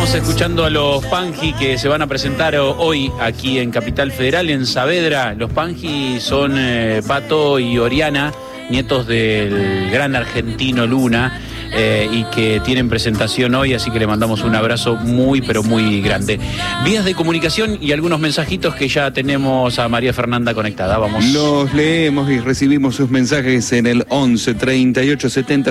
Estamos escuchando a los Panji que se van a presentar hoy aquí en Capital Federal, en Saavedra. Los Panji son Pato y Oriana, nietos del gran argentino Luna, y que tienen presentación hoy, así que le mandamos un abrazo muy, pero muy grande. Vías de comunicación y algunos mensajitos que ya tenemos a María Fernanda conectada. Vamos. Los leemos y recibimos sus mensajes en el 11 38 70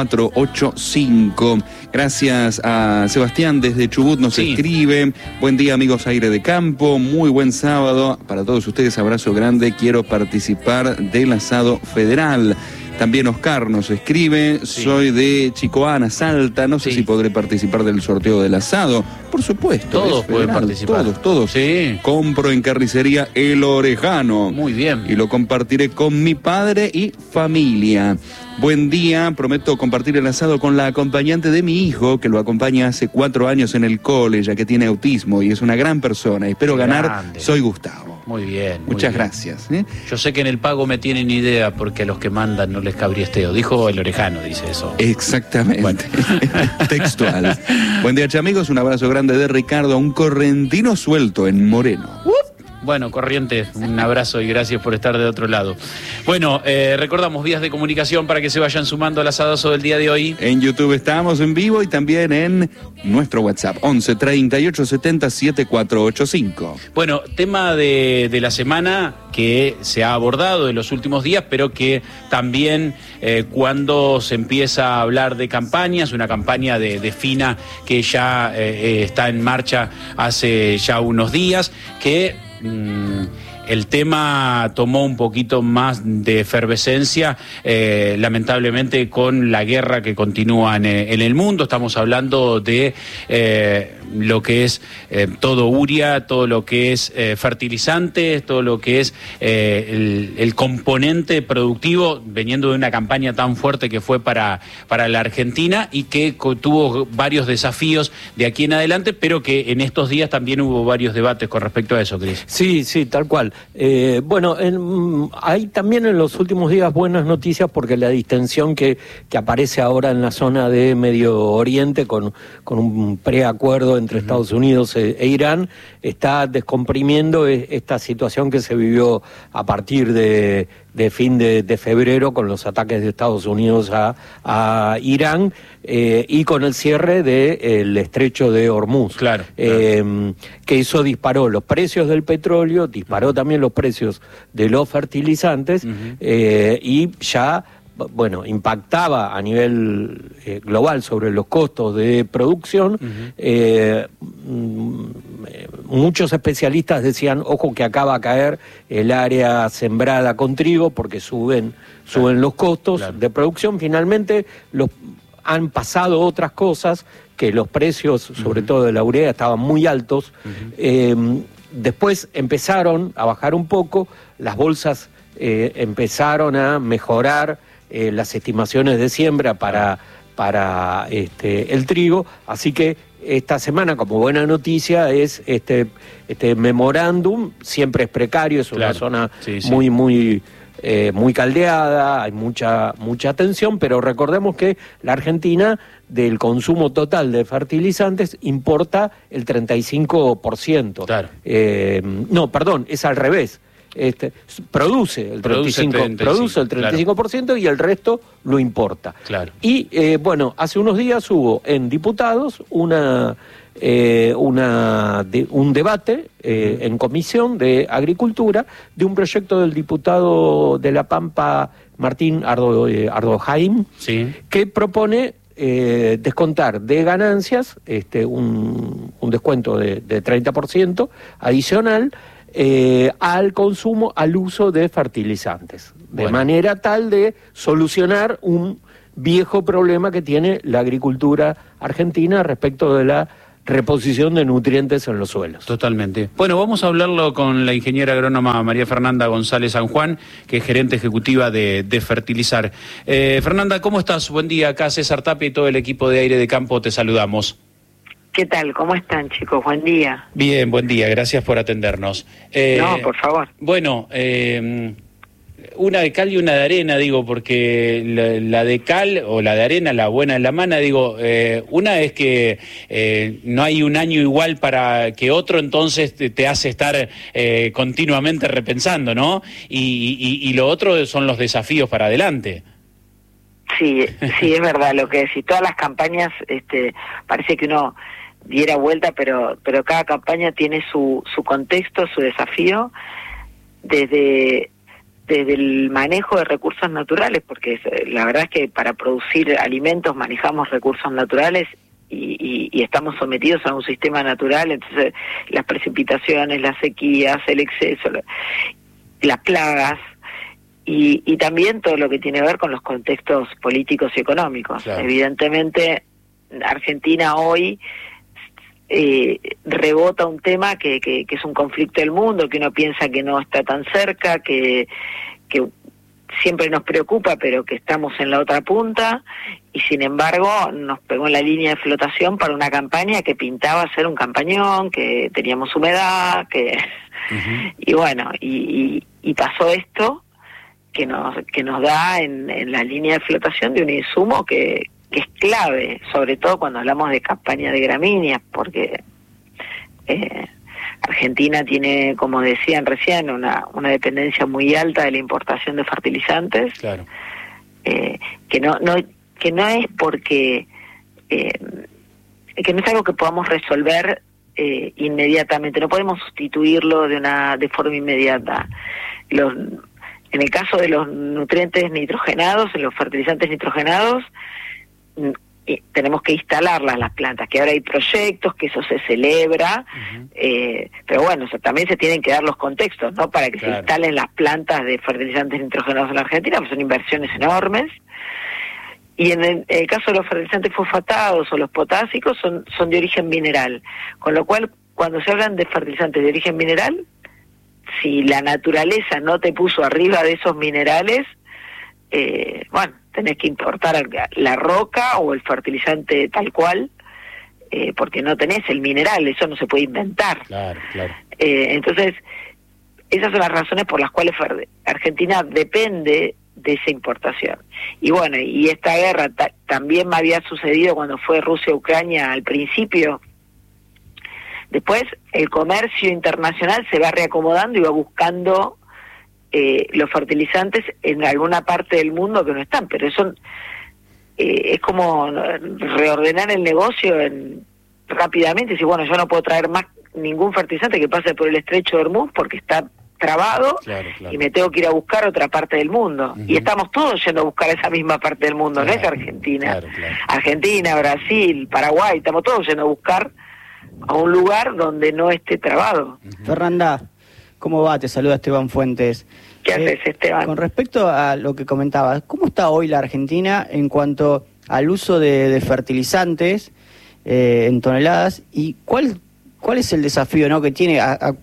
7485. Gracias a Sebastián desde Chubut nos escribe. Buen día, amigos Aire de Campo, muy buen sábado para todos ustedes, abrazo grande, quiero participar del asado federal. También Oscar nos escribe, soy de Chicoana, Salta, no sé si podré participar del sorteo del asado. Por supuesto. Todos pueden participar. Todos. Sí. Compro en carnicería El Orejano. Muy bien. Y lo compartiré con mi padre y familia. Buen día, prometo compartir el asado con la acompañante de mi hijo, que lo acompaña hace 4 años en el cole, ya que tiene autismo y es una gran persona. Espero ganar, soy Gustavo. Muy bien. Muchas gracias. Yo sé que en el pago me tienen idea porque a los que mandan no les cabriesteo. Dijo El Orejano, dice eso. Exactamente. Bueno. Textual. Buen día, amigos. Un abrazo grande de Ricardo, un correntino suelto en Moreno. Bueno, Corrientes, un abrazo y gracias por estar de otro lado. Bueno, recordamos vías de comunicación para que se vayan sumando al asadazo del día de hoy. En YouTube estamos en vivo y también en nuestro WhatsApp, 11 38 70 7485. Bueno, tema de la semana que se ha abordado en los últimos días, pero que también cuando se empieza a hablar de campañas, una campaña de FINA que ya está en marcha hace ya unos días, que el tema tomó un poquito más de efervescencia, lamentablemente con la guerra que continúa en el mundo. Estamos hablando de lo que es todo urea, todo lo que es fertilizantes, todo lo que es el componente productivo, veniendo de una campaña tan fuerte que fue para la Argentina y que tuvo varios desafíos de aquí en adelante, pero que en estos días también hubo varios debates con respecto a eso, Cris. Sí, tal cual. Bueno, hay también en los últimos días buenas noticias porque la distensión que aparece ahora en la zona de Medio Oriente con un preacuerdo entre Estados Unidos e Irán está descomprimiendo esta situación que se vivió a partir de fin de febrero con los ataques de Estados Unidos a Irán y con el cierre del estrecho de Hormuz. Claro. Que eso disparó los precios del petróleo, disparó también los precios de los fertilizantes y ya, bueno, impactaba a nivel global sobre los costos de producción. Muchos especialistas decían, ojo que acá va a caer el área sembrada con trigo porque suben los costos de producción. Finalmente han pasado otras cosas, que los precios, sobre todo de la urea, estaban muy altos. Después empezaron a bajar un poco, las bolsas empezaron a mejorar las estimaciones de siembra para el trigo, así que esta semana, como buena noticia, es este memorándum. Siempre es precario, es una zona muy caldeada, hay mucha tensión, pero recordemos que la Argentina, del consumo total de fertilizantes, importa el 35%. Claro. No, perdón, es al revés. Produce el 35% y el resto lo importa. Claro. Y bueno, hace unos días hubo en diputados un debate en Comisión de Agricultura de un proyecto del diputado de La Pampa, Martín Ardojaim, que propone descontar de ganancias un descuento de 30% adicional al consumo, al uso de fertilizantes, de manera tal de solucionar un viejo problema que tiene la agricultura argentina respecto de la reposición de nutrientes en los suelos. Totalmente. Bueno, vamos a hablarlo con la ingeniera agrónoma María Fernanda González San Juan, que es gerente ejecutiva de Fertilizar. Fernanda, ¿cómo estás? Buen día. Acá César Tapia y todo el equipo de Aire de Campo te saludamos. ¿Qué tal? ¿Cómo están, chicos? Buen día. Bien, buen día. Gracias por atendernos. No, por favor. Bueno, Una de cal y una de arena, digo, porque la de cal o la de arena, la buena en la mano, digo, una es que no hay un año igual para que otro, entonces te hace estar continuamente repensando, ¿no? Y lo otro son los desafíos para adelante. Sí, es verdad lo que decís. Todas las campañas, parece que uno diera vuelta, pero cada campaña tiene su contexto, su desafío, desde el manejo de recursos naturales, porque la verdad es que para producir alimentos manejamos recursos naturales y estamos sometidos a un sistema natural, entonces las precipitaciones, las sequías, el exceso, las plagas, y también todo lo que tiene que ver con los contextos políticos y económicos. Claro. Evidentemente, Argentina hoy rebota un tema que es un conflicto del mundo, que uno piensa que no está tan cerca, que siempre nos preocupa, pero que estamos en la otra punta, y sin embargo nos pegó en la línea de flotación para una campaña que pintaba ser un campañón, que teníamos humedad, que y bueno, y pasó esto que nos da en la línea de flotación de un insumo que es clave, sobre todo cuando hablamos de campaña de gramíneas, porque Argentina tiene, como decían recién, una dependencia muy alta de la importación de fertilizantes. Claro. Que no es porque que no es algo que podamos resolver inmediatamente, no podemos sustituirlo de forma inmediata. En el caso de los nutrientes nitrogenados, en los fertilizantes nitrogenados, tenemos que instalarlas las plantas, que ahora hay proyectos, que eso se celebra, pero bueno, también se tienen que dar los contextos, ¿no? Para que se instalen las plantas de fertilizantes nitrogenados en la Argentina, pues son inversiones enormes. Y en el caso de los fertilizantes fosfatados o los potásicos son de origen mineral, con lo cual cuando se hablan de fertilizantes de origen mineral, si la naturaleza no te puso arriba de esos minerales, bueno, tenés que importar la roca o el fertilizante tal cual, porque no tenés el mineral, eso no se puede inventar. Claro. Entonces, esas son las razones por las cuales Argentina depende de esa importación. Y bueno, y esta guerra también me había sucedido cuando fue Rusia-Ucrania al principio. Después el comercio internacional se va reacomodando y va buscando los fertilizantes en alguna parte del mundo que no están, pero eso es como reordenar el negocio rápidamente, y bueno, yo no puedo traer más ningún fertilizante que pase por el estrecho de Hormuz porque está trabado, y me tengo que ir a buscar otra parte del mundo. Y estamos todos yendo a buscar esa misma parte del mundo, no es Argentina. Argentina, Brasil, Paraguay, estamos todos yendo a buscar a un lugar donde no esté trabado. Fernanda, ¿cómo va? Te saluda Esteban Fuentes. ¿Qué haces, Esteban? Con respecto a lo que comentabas, ¿cómo está hoy la Argentina en cuanto al uso de fertilizantes en toneladas? ¿Y cuál es el desafío, ¿no?, que tiene?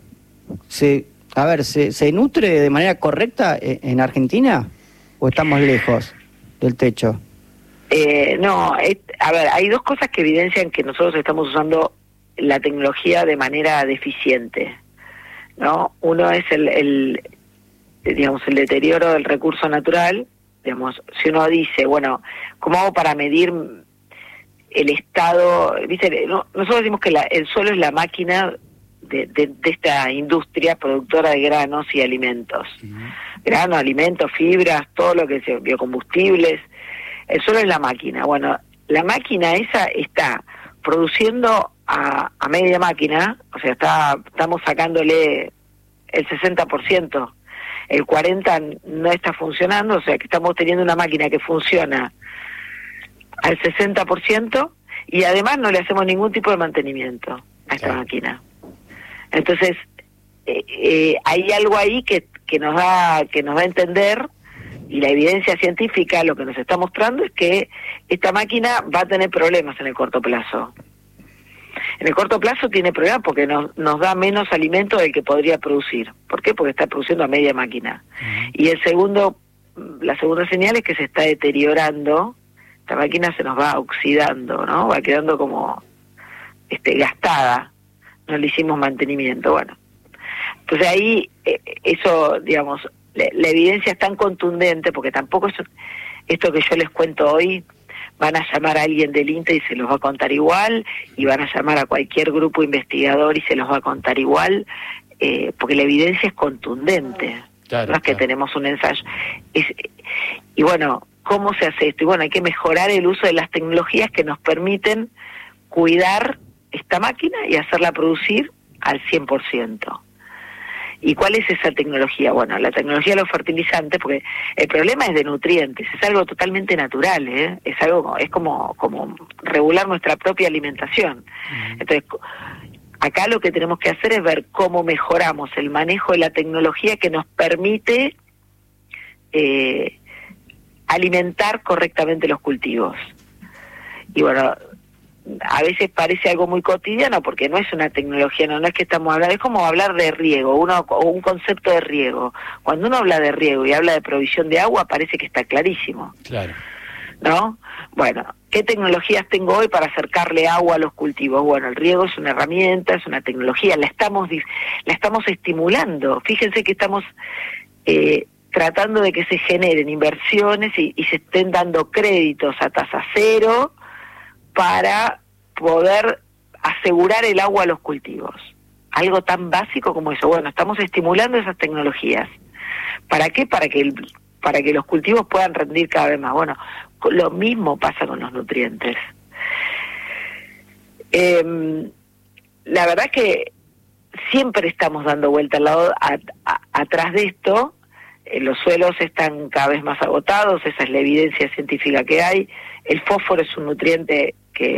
¿Se nutre de manera correcta en Argentina o estamos lejos del techo? No, a ver, hay dos cosas que evidencian que nosotros estamos usando la tecnología de manera deficiente, ¿no? Uno es el deterioro del recurso natural. Digamos, si uno dice, bueno, ¿cómo hago para medir el estado? ¿Viste? Nosotros decimos que el suelo es la máquina de esta industria productora de granos y alimentos. Granos, alimentos, fibras, todo lo que sea, biocombustibles. El suelo es la máquina. Bueno, la máquina esa está produciendo a media máquina, o sea, estamos sacándole el 60%, el 40% no está funcionando, o sea, que estamos teniendo una máquina que funciona al 60% y además no le hacemos ningún tipo de mantenimiento a esta máquina. Entonces, hay algo ahí que nos da a entender, y la evidencia científica lo que nos está mostrando es que esta máquina va a tener problemas en el corto plazo. En el corto plazo tiene problemas porque nos da menos alimento del que podría producir. ¿Por qué? Porque está produciendo a media máquina. Y la segunda señal es que se está deteriorando, esta máquina se nos va oxidando, ¿no? Va quedando como gastada, no le hicimos mantenimiento. Bueno, entonces ahí eso, digamos, la evidencia es tan contundente, porque tampoco es esto que yo les cuento hoy, van a llamar a alguien del INTE y se los va a contar igual, y van a llamar a cualquier grupo investigador y se los va a contar igual, porque la evidencia es contundente. Claro, no es que tenemos un ensayo. Y bueno, ¿cómo se hace esto? Y bueno, hay que mejorar el uso de las tecnologías que nos permiten cuidar esta máquina y hacerla producir al 100%. ¿Y cuál es esa tecnología? Bueno, la tecnología de los fertilizantes, porque el problema es de nutrientes, es algo totalmente natural, es algo, es como regular nuestra propia alimentación. Entonces, acá lo que tenemos que hacer es ver cómo mejoramos el manejo de la tecnología que nos permite alimentar correctamente los cultivos. Y bueno, a veces parece algo muy cotidiano porque no es una tecnología, no es que estamos hablando, es como hablar de riego, un concepto de riego. Cuando uno habla de riego y habla de provisión de agua, parece que está clarísimo. Claro. ¿No? Bueno, ¿qué tecnologías tengo hoy para acercarle agua a los cultivos? Bueno, el riego es una herramienta, es una tecnología, la estamos estimulando. Fíjense que estamos tratando de que se generen inversiones y se estén dando créditos a tasa cero para poder asegurar el agua a los cultivos. Algo tan básico como eso. Bueno, estamos estimulando esas tecnologías. ¿Para qué? Para que los cultivos puedan rendir cada vez más. Bueno, lo mismo pasa con los nutrientes. La verdad que siempre estamos dando vuelta al lado atrás de esto. Los suelos están cada vez más agotados, esa es la evidencia científica que hay. El fósforo es un nutriente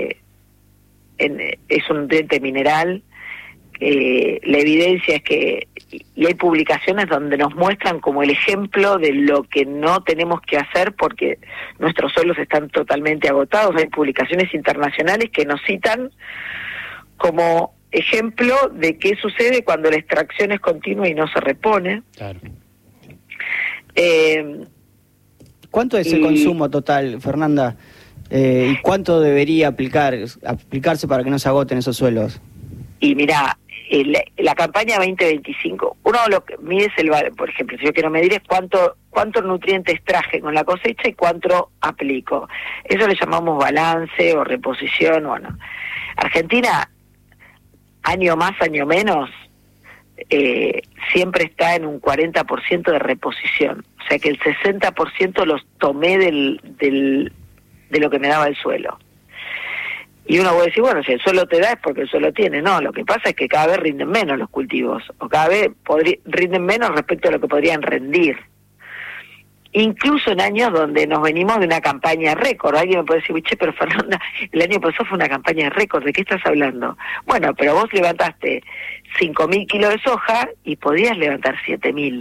es un nutriente mineral. La evidencia es que, y hay publicaciones donde nos muestran como el ejemplo de lo que no tenemos que hacer porque nuestros suelos están totalmente agotados. Hay publicaciones internacionales que nos citan como ejemplo de qué sucede cuando la extracción es continua y no se repone. Claro. ¿Cuánto es el consumo total, Fernanda? ¿Y cuánto debería aplicarse para que no se agoten esos suelos? Y mira, la campaña 2025, uno lo que mide es el valor. Por ejemplo, si yo quiero medir es cuántos nutrientes traje con la cosecha y cuánto aplico. Eso le llamamos balance o reposición. Bueno, Argentina, año más, año menos, siempre está en un 40% de reposición. O sea que el 60% los tomé de lo que me daba el suelo. Y uno puede decir, bueno, si el suelo te da es porque el suelo tiene. No, lo que pasa es que cada vez rinden menos los cultivos, o cada vez rinden menos respecto a lo que podrían rendir. Incluso en años donde nos venimos de una campaña récord. Alguien me puede decir, che, pero Fernanda, el año pasado fue una campaña récord, ¿de qué estás hablando? Bueno, pero vos levantaste 5.000 kilos de soja y podías levantar 7.000.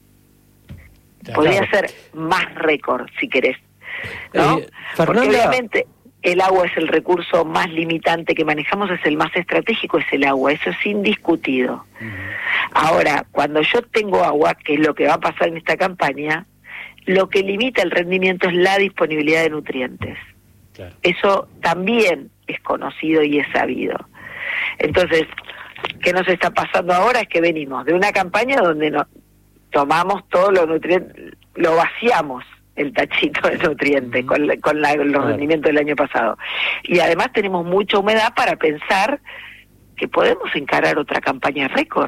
Podría ser más récord, si querés, ¿no? Porque obviamente el agua es el recurso más limitante que manejamos, es el más estratégico, es el agua, eso es indiscutido. Ahora, cuando yo tengo agua, que es lo que va a pasar en esta campaña, lo que limita el rendimiento es la disponibilidad de nutrientes. Claro. Eso también es conocido y es sabido. Entonces, ¿qué nos está pasando ahora? Es que venimos de una campaña donde tomamos todos los nutrientes, lo vaciamos el tachito de nutrientes con los rendimientos del año pasado. Y además tenemos mucha humedad para pensar que podemos encarar otra campaña récord.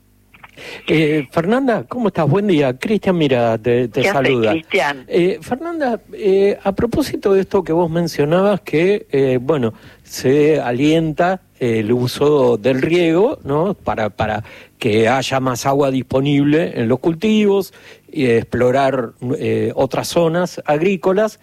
Fernanda, ¿cómo estás? Buen día. Cristian, mira, te saluda. Cristian? Fernanda, a propósito de esto que vos mencionabas, que, bueno, se alienta el uso del riego, ¿no? Para que haya más agua disponible en los cultivos y explorar otras zonas agrícolas.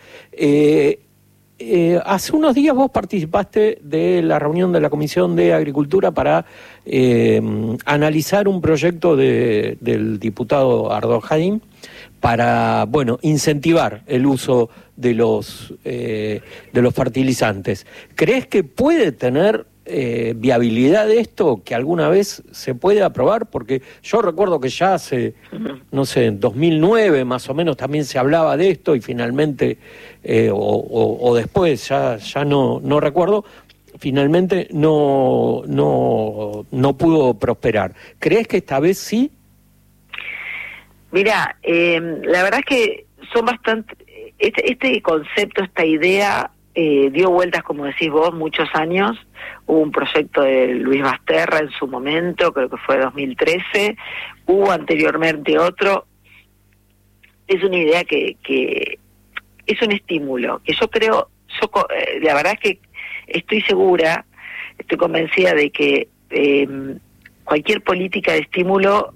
Hace unos días vos participaste de la reunión de la Comisión de Agricultura para analizar un proyecto del diputado Ardo Jaim para, bueno, incentivar el uso de los fertilizantes. ¿Crees que puede tener viabilidad de esto, que alguna vez se puede aprobar? Porque yo recuerdo que ya hace, no sé, en 2009 más o menos también se hablaba de esto y finalmente, o después, ya no recuerdo, finalmente no pudo prosperar. ¿Crees que esta vez sí? Mira, la verdad es que son bastante... Este concepto, esta idea, dio vueltas, como decís vos, muchos años. Hubo un proyecto de Luis Basterra en su momento, creo que fue 2013. Hubo anteriormente otro. Es una idea que es un estímulo, que yo creo, la verdad es que estoy segura, estoy convencida de que cualquier política de estímulo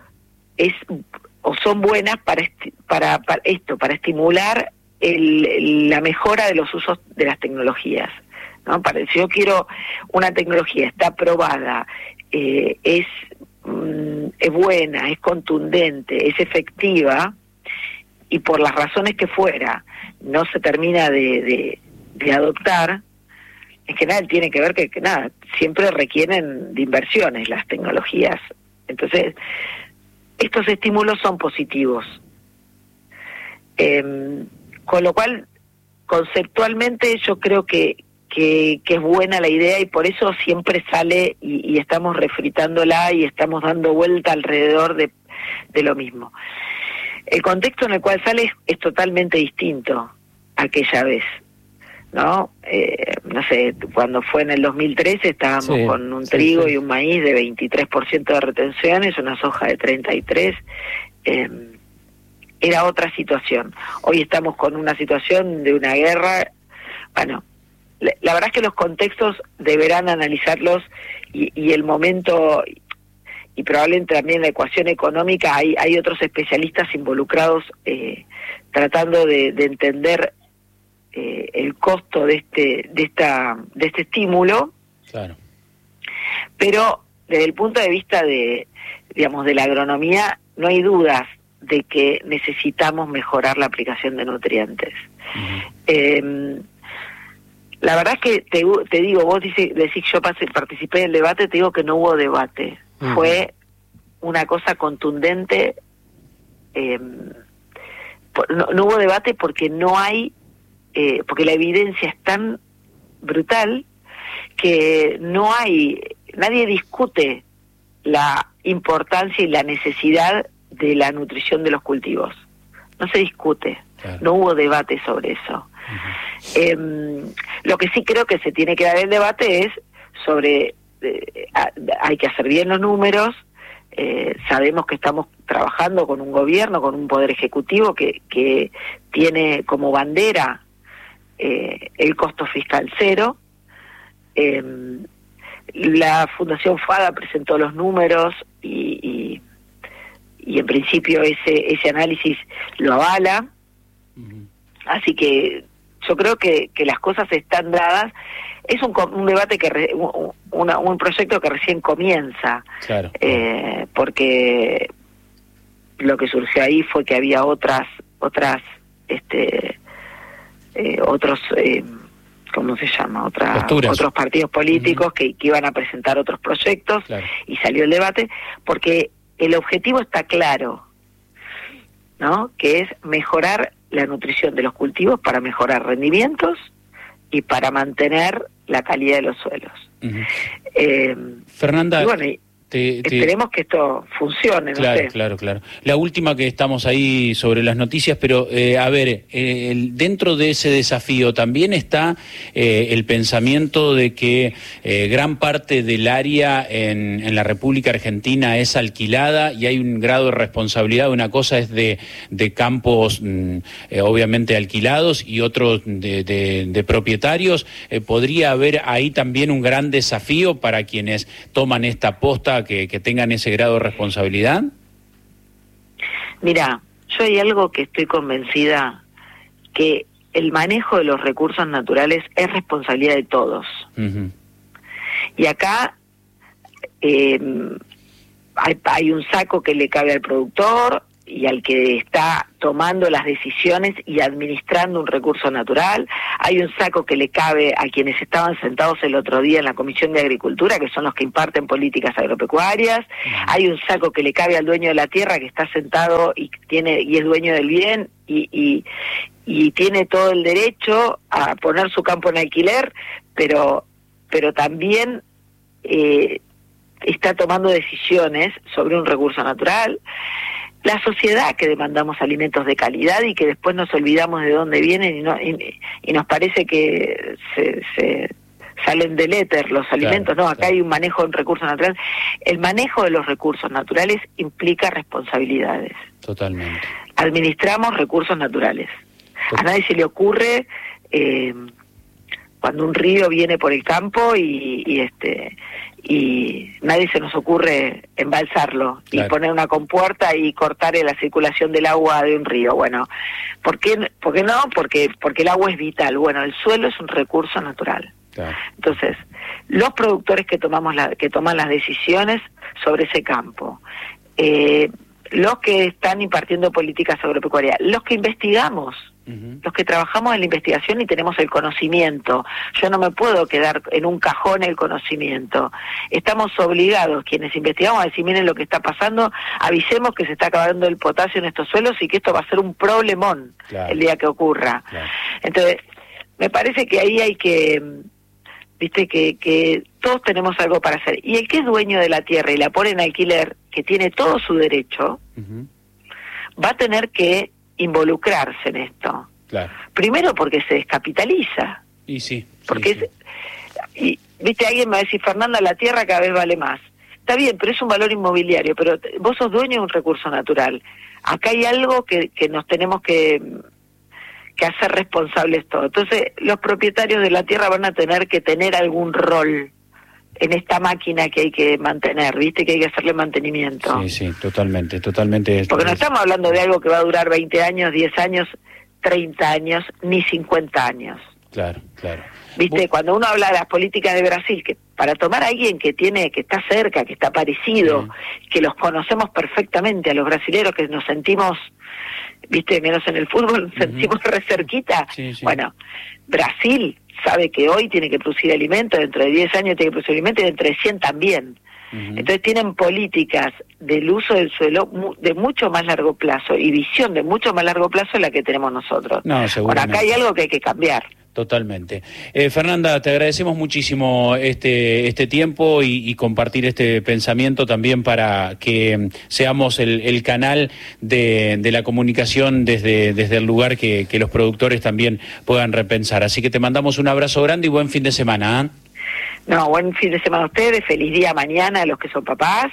son buenas para estimular la mejora de los usos de las tecnologías, ¿no? Si yo quiero una tecnología, está aprobada, es buena, es contundente, es efectiva, y por las razones que fuera no se termina de adoptar, en general tiene que ver que siempre requieren de inversiones las tecnologías. Entonces, estos estímulos son positivos. Con lo cual, conceptualmente yo creo que es buena la idea, y por eso siempre sale y estamos refritándola y estamos dando vuelta alrededor de lo mismo. El contexto en el cual sale es totalmente distinto a aquella vez, ¿no? No sé, cuando fue en el 2013 estábamos con un trigo y un maíz de 23% de retenciones, una soja de 33%. Era otra situación. Hoy estamos con una situación de una guerra. Bueno, la verdad es que los contextos deberán analizarlos, y el momento, y probablemente también la ecuación económica, hay otros especialistas involucrados tratando de entender el costo de este estímulo. Claro. Pero desde el punto de vista de la agronomía, no hay dudas de que necesitamos mejorar la aplicación de nutrientes. Uh-huh. La verdad es que te digo, vos decís yo participé del debate, te digo que no hubo debate. Uh-huh. Fue una cosa contundente. No hubo debate porque no hay, porque la evidencia es tan brutal que nadie discute la importancia y la necesidad de la nutrición de los cultivos. No se discute, claro. No hubo debate sobre eso. Uh-huh. Lo que sí creo que se tiene que dar el debate es sobre, hay que hacer bien los números. Sabemos que estamos trabajando con un gobierno, con un poder ejecutivo que tiene como bandera el costo fiscal cero. La Fundación FADA presentó los números y en principio ese análisis lo avala. Uh-huh. Así que yo creo que las cosas están dadas. Es un debate un proyecto que recién comienza. Claro. Porque lo que surgió ahí fue que había otros ¿cómo se llama? Otros partidos políticos. Uh-huh. que iban a presentar otros proyectos. Claro. Y salió el debate porque el objetivo está claro, ¿no? Que es mejorar la nutrición de los cultivos para mejorar rendimientos y para mantener la calidad de los suelos. Uh-huh. Fernanda, y bueno, esperemos que esto funcione, no claro, sé. Claro. La última, que estamos ahí sobre las noticias, pero a ver, dentro de ese desafío también está el pensamiento de que gran parte del área en la República Argentina es alquilada y hay un grado de responsabilidad. Una cosa es de campos obviamente alquilados y otros de propietarios. ¿Podría haber ahí también un gran desafío para quienes toman esta posta, que tengan ese grado de responsabilidad? Mira, yo hay algo que estoy convencida, que el manejo de los recursos naturales es responsabilidad de todos. Uh-huh. Y acá hay un saco que le cabe al productor y al que está tomando las decisiones y administrando un recurso natural. Hay un saco que le cabe a quienes estaban sentados el otro día en la Comisión de Agricultura, que son los que imparten políticas agropecuarias. Hay un saco que le cabe al dueño de la tierra, que está sentado y es dueño del bien y tiene todo el derecho a poner su campo en alquiler, pero también está tomando decisiones sobre un recurso natural. la sociedad que demandamos alimentos de calidad y que después nos olvidamos de dónde vienen y nos parece que se salen del éter los alimentos. No, acá hay un manejo de recursos naturales. El manejo de los recursos naturales implica responsabilidades. Totalmente. Administramos recursos naturales. A nadie se le ocurre cuando un río viene por el campo y nadie se nos ocurre embalsarlo y poner una compuerta y cortar la circulación del agua de un río. Bueno, ¿por qué no? Porque el agua es vital. Bueno, el suelo es un recurso natural. Claro. Entonces, los productores que toman las decisiones sobre ese campo, los que están impartiendo políticas agropecuarias, los que investigamos, los que trabajamos en la investigación y tenemos el conocimiento. Yo no me puedo quedar en un cajón el conocimiento. Estamos obligados, quienes investigamos, a decir, miren lo que está pasando, avisemos que se está acabando el potasio en estos suelos y que esto va a ser un problemón el día que ocurra. Claro. Entonces, me parece que ahí hay que, viste, que todos tenemos algo para hacer. Y el que es dueño de la tierra y la pone en alquiler, que tiene todo su derecho, va a tener que involucrarse en esto. Claro. Primero porque se descapitaliza. Y sí. Porque y viste, alguien me va a decir, Fernanda, la tierra cada vez vale más. Está bien, pero es un valor inmobiliario, pero vos sos dueño de un recurso natural. Acá hay algo que nos tenemos que hacer responsables todos. Entonces, los propietarios de la tierra van a tener que tener algún rol en esta máquina que hay que mantener, ¿viste? Que hay que hacerle mantenimiento. Sí, totalmente. Porque no estamos hablando de algo que va a durar 20 años, 10 años, 30 años, ni 50 años. Claro. ¿Viste? Cuando uno habla de las políticas de Brasil, que para tomar a alguien que está cerca, que está parecido, que los conocemos perfectamente, a los brasileros que nos sentimos, ¿viste? Menos en el fútbol, nos sentimos re cerquita. Bueno, Brasil sabe que hoy tiene que producir alimentos, dentro de 10 años tiene que producir alimentos y dentro de 100 también. Entonces tienen políticas del uso del suelo de mucho más largo plazo y visión de mucho más largo plazo la que tenemos nosotros. Ahora, acá hay algo que hay que cambiar. Totalmente. Fernanda, te agradecemos muchísimo este tiempo y compartir este pensamiento también para que seamos el canal de la comunicación desde el lugar que los productores también puedan repensar. Así que te mandamos un abrazo grande y buen fin de semana. No, buen fin de semana a ustedes, feliz día mañana a los que son papás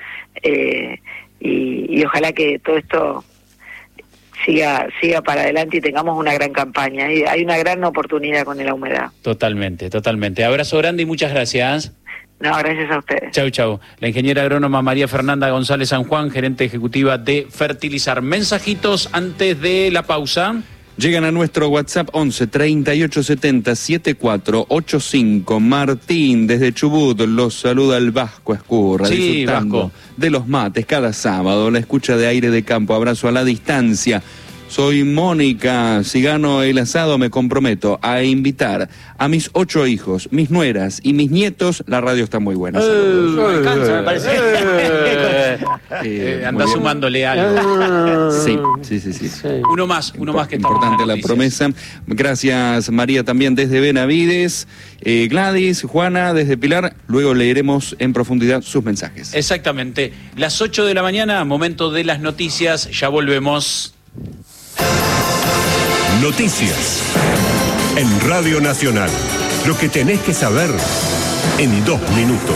y ojalá que todo esto siga para adelante y tengamos una gran campaña. Hay una gran oportunidad con la humedad. Totalmente. Abrazo grande y muchas gracias. No, gracias a ustedes. Chau. La ingeniera agrónoma María Fernanda González San Juan, gerente ejecutiva de Fertilizar. Mensajitos antes de la pausa. Llegan a nuestro WhatsApp 11 38 70 7485. Martín desde Chubut los saluda el Vasco Escurra, disfrutando de los mates cada sábado, la escucha de Aire de Campo, abrazo a la distancia. Soy Mónica, si gano el asado me comprometo a invitar a mis 8 hijos, mis nueras y mis nietos. La radio está muy buena. No alcanza, me parece. Anda sumándole algo. Sí. Uno más que está importante la promesa. Gracias María también desde Benavides, Gladys, Juana desde Pilar. Luego leeremos en profundidad sus mensajes. Exactamente. Las 8 de la mañana, momento de las noticias. Ya volvemos. Noticias en Radio Nacional. Lo que tenés que saber en 2 minutos.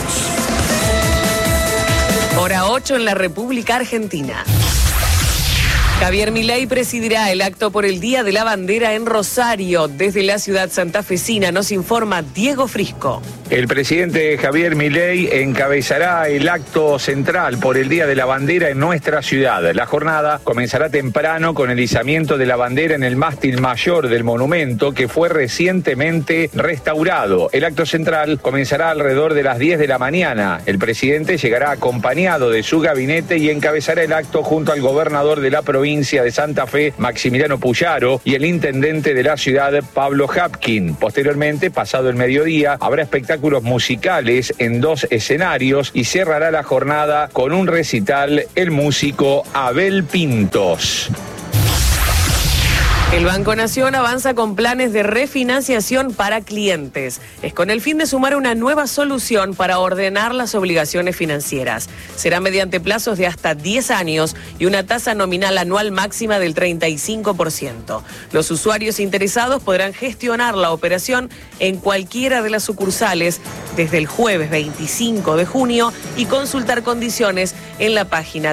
Hora 8 en la República Argentina. Javier Milei presidirá el acto por el Día de la Bandera en Rosario. Desde la ciudad santafesina nos informa Diego Frisco. El presidente Javier Milei encabezará el acto central por el Día de la Bandera en nuestra ciudad. La jornada comenzará temprano con el izamiento de la bandera en el mástil mayor del monumento que fue recientemente restaurado. El acto central comenzará alrededor de las 10 de la mañana. El presidente llegará acompañado de su gabinete y encabezará el acto junto al gobernador de la provincia de Santa Fe, Maximiliano Puyaro, y el intendente de la ciudad, Pablo Hapkin. Posteriormente, pasado el mediodía, habrá espectáculos musicales en 2 escenarios y cerrará la jornada con un recital el músico Abel Pintos. El Banco Nación avanza con planes de refinanciación para clientes. Es con el fin de sumar una nueva solución para ordenar las obligaciones financieras. Será mediante plazos de hasta 10 años y una tasa nominal anual máxima del 35%. Los usuarios interesados podrán gestionar la operación en cualquiera de las sucursales desde el jueves 25 de junio y consultar condiciones en la página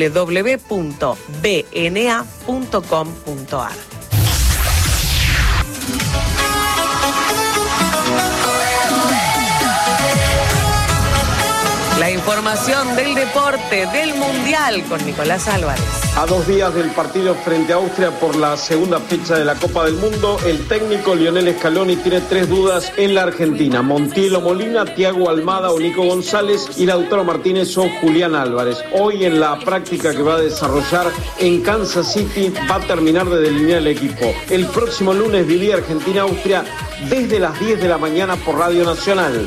www.bna.com.ar. La información del deporte, del Mundial, con Nicolás Álvarez. A 2 días del partido frente a Austria por la segunda fecha de la Copa del Mundo, el técnico Lionel Scaloni tiene 3 dudas en la Argentina: Montiel Molina, Thiago Almada o Nico González, y Lautaro Martínez o Julián Álvarez. Hoy, en la práctica que va a desarrollar en Kansas City, va a terminar de delinear el equipo. El próximo lunes vivía Argentina-Austria desde las 10 de la mañana por Radio Nacional.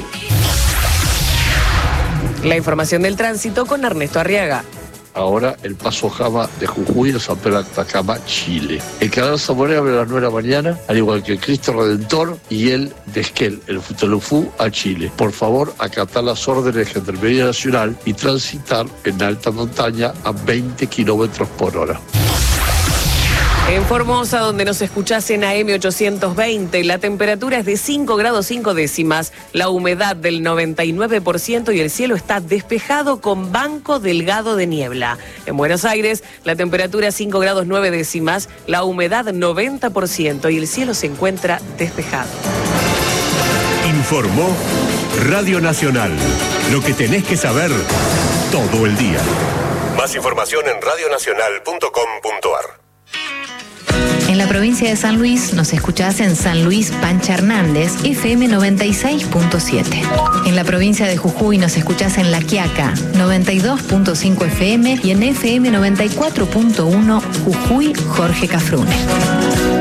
La información del tránsito con Ernesto Arriaga. Ahora el paso Jama de Jujuy a San Pedro de Atacama, Chile. El canal Zamoré abre a las 9 de la mañana, al igual que el Cristo Redentor y el de Esquel, el Futalufú a Chile. Por favor, acatar las órdenes de Gendarmería Nacional y transitar en alta montaña a 20 kilómetros por hora. En Formosa, donde nos escuchás en AM 820, la temperatura es de 5 grados 5 décimas, la humedad del 99% y el cielo está despejado con banco delgado de niebla. En Buenos Aires, la temperatura es 5 grados 9 décimas, la humedad 90% y el cielo se encuentra despejado. Informó Radio Nacional. Lo que tenés que saber todo el día. Más información en radionacional.com.ar. En la provincia de San Luis nos escuchás en San Luis Pancha Hernández, FM 96.7. En la provincia de Jujuy nos escuchás en La Quiaca, 92.5 FM y en FM 94.1 Jujuy Jorge Cafrune.